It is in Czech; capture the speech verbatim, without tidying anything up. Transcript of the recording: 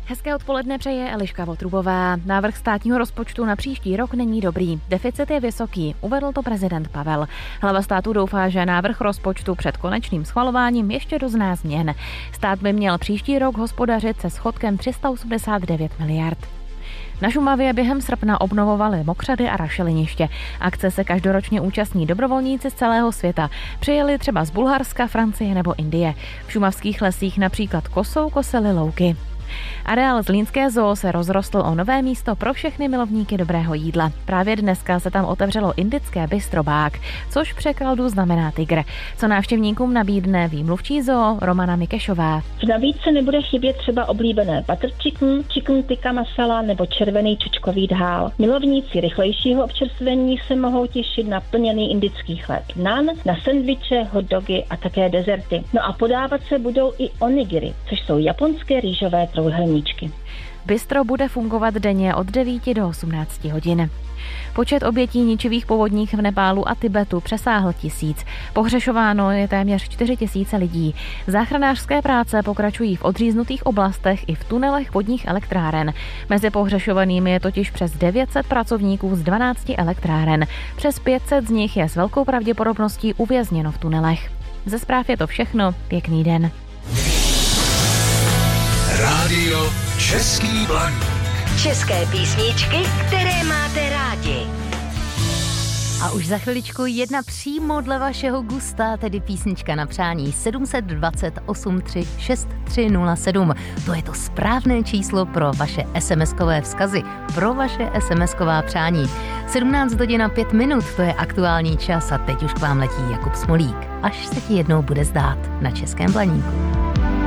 Hezké odpoledne přeje Eliška Votrubová. Návrh státního rozpočtu na příští rok není dobrý. Deficit je vysoký, uvedl to prezident Pavel. Hlava státu doufá, že návrh rozpočtu před konečným schvalováním ještě dozná změn. Stát by měl příští rok hospodařit se schodkem tři sta osmdesát devět miliard. Na Šumavě během srpna obnovovali mokřady a rašeliniště. Akce se každoročně účastní dobrovolníci z celého světa. Přijeli třeba z Bulharska, Francie nebo Indie. V šumavských lesích například kosou kosely louky. Areál Zlínské zoo se rozrostl o nové místo pro všechny milovníky dobrého jídla. Právě dneska se tam otevřelo indické bistro Bák, což v překladu znamená tygr. Co návštěvníkům nabídne výmluvčí zoo Romana Mikešová. V nabídce nebude chybět třeba oblíbené butter chicken, chicken tikka masala nebo červený čočkový dhál. Milovníci rychlejšího občerstvení se mohou těšit na plněný indický chléb nan, na sendviče, hot dogy a také dezerty. No a podávat se budou i onigiri, což jsou japonské rýžové trouhelníčky. Bistro bude fungovat denně od devíti do osmnácti hodin. Počet obětí ničivých povodních v Nepálu a Tibetu přesáhl tisíc. Pohřešováno je téměř čtyři tisíce lidí. Záchranářské práce pokračují v odříznutých oblastech i v tunelech vodních elektráren. Mezi pohřešovanými je totiž přes devět set pracovníků z dvanácti elektráren. Přes pět set z nich je s velkou pravděpodobností uvězněno v tunelech. Ze zpráv je to všechno. Pěkný den. Rádio Český Blaník. České písničky, které máte rádi. A už za chviličku jedna přímo dle vašeho gusta, tedy písnička na přání sedm set dvacet osm tři šest tři nula sedm. To je to správné číslo pro vaše SMSkové vzkazy, pro vaše SMSková přání. sedmnáct hodin a pět minut, to je aktuální čas a teď už k vám letí Jakub Smolík. Až se ti jednou bude zdát na Českém Blaníku.